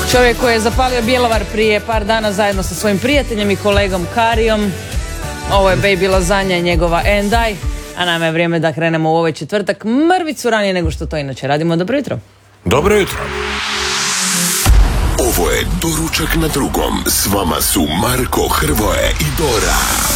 Čovjek koji je zapalio Bjelovar prije par dana zajedno sa svojim prijateljem i kolegom Karijom. Ovo je Baby Lasagna i njegova And I. A nama je vrijeme da krenemo u ovaj četvrtak mrvicu ranije nego što to inače radimo. Dobro jutro. Dobro jutro. Ovo je Doručak na drugom. S vama su Marko, Hrvoje i Dora.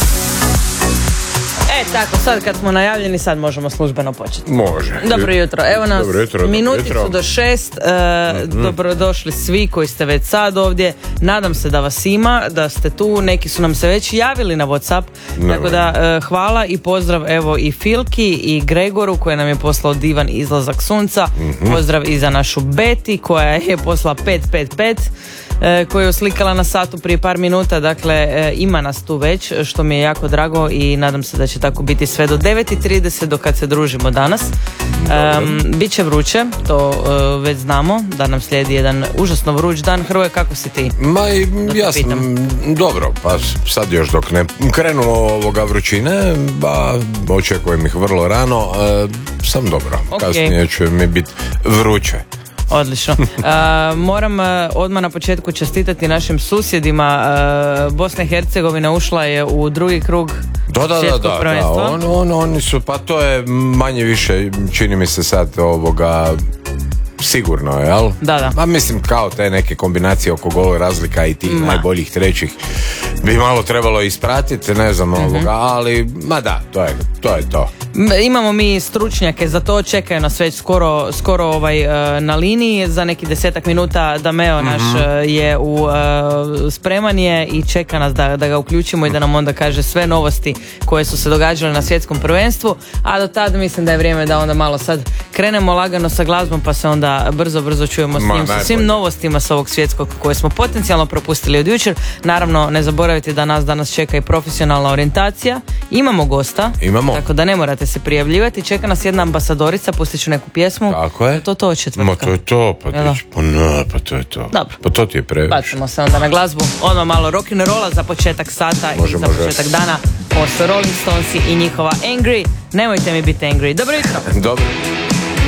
Tako, sad kad smo najavljeni, sad možemo službeno početi. Može. Dobro jutro. Evo nas, minuticu jutro. do 6. Dobrodošli svi koji ste već sad ovdje. Nadam se da vas ima, da ste tu. Neki su nam se već javili na WhatsApp. Tako da hvala i pozdrav evo i Filki i Gregoru koji nam je poslao divan izlazak sunca. Pozdrav i za našu Beti koja je poslala 555. Koju je oslikala na satu prije par minuta. Dakle, ima nas tu već, što mi je jako drago i nadam se da će tako biti sve do 9:30 do kad se družimo danas. Biće vruće, to već znamo, da nam slijedi jedan užasno vruć dan. Hrvoje, kako si ti? Ja sam dobro, pa sad još dok ne krenu vrućine, očekujem ih vrlo rano, sam dobro, kasnije će mi biti vruće. Odlično. Moram odmah na početku čestitati našim susjedima. Bosna i Hercegovina ušla je u drugi krug svjetskog prvenstva. Oni su, pa to je manje više, čini mi se sad sigurno, jel? Da. Ma mislim kao te neke kombinacije oko gol razlika i tih najboljih trećih bi malo trebalo ispratiti, ne znam ali to je to. Imamo mi stručnjake za to, čekaju nas već skoro na liniji. Za neki 10 minuta Dameo naš je spreman je i čeka nas da ga uključimo i da nam onda kaže sve novosti koje su se događale na svjetskom prvenstvu, a do tada mislim da je vrijeme da onda malo sad krenemo lagano sa glazbom pa se onda brzo čujemo s njim, sa svim novostima s ovog svjetskog koje smo potencijalno propustili od jučer. Naravno, ne zaboravite da nas danas čeka i profesionalna orijentacija. Imamo gosta, tako da ne morate se prijavljivati. Čeka nas jedna ambasadorica, pustit ću neku pjesmu. Tako je. To od četvrtka. Ma to je to, pa to je to. Dobro. Pa to ti je previše. Bacimo se onda na glazbu. Odmah malo rock'n'rolla za početak sata i za početak dana. Ovo su Rolling Stonesi i njihova Angry. Nemojte mi biti angry. Dobro jutro. Dobro.